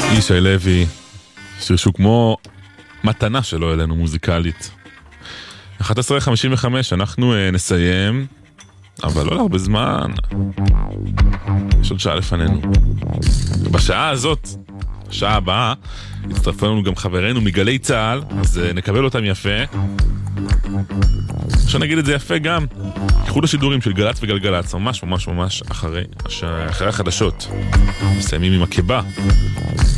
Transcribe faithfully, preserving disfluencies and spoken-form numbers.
ישי לוי, שיר שהוא כמו מתנה שלו אלינו מוזיקלית. אחת עשרה חמישים וחמש, אנחנו uh, נסיים, אבל לא להרבה זמן. יש עוד שעה לפנינו. ובשעה הזאת, השעה הבאה, יצטרפו לנו גם חברינו מגלי צהל, אז uh, נקבל אותם יפה. עכשיו נגיד את זה יפה גם. איחוד השידורים של גלץ וגלגלץ, ממש ממש ממש אחרי, אחרי החדשות. מסיימים עם הקבע.